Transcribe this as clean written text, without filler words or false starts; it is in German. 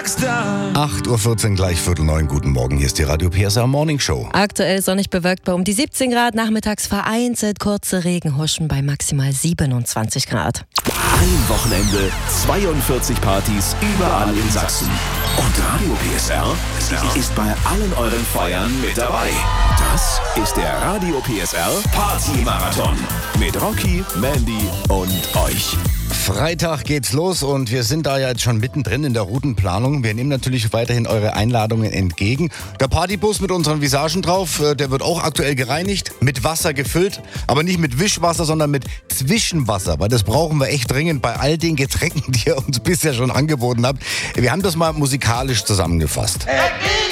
Rockstar. 8.14 Uhr, gleich 8:45. Guten Morgen, hier ist die Radio PSR Morning Show. Aktuell sonnig bewölkt bei um die 17 Grad, nachmittags vereinzelt kurze Regenhuschen bei maximal 27 Grad. Ein Wochenende, 42 Partys überall in Sachsen. Und Radio PSR ist bei allen euren Feiern mit dabei. Das ist der Radio PSR Party-Marathon mit Rocky, Mandy und euch. Freitag geht's los und wir sind da ja jetzt schon mittendrin in der Routenplanung. Wir nehmen natürlich weiterhin eure Einladungen entgegen. Der Partybus mit unseren Visagen drauf, der wird auch aktuell gereinigt, mit Wasser gefüllt, aber nicht mit Wischwasser, sondern mit Zwischenwasser, weil das brauchen wir echt dringend bei all den Getränken, die ihr uns bisher schon angeboten habt. Wir haben das mal musikalisch zusammengefasst.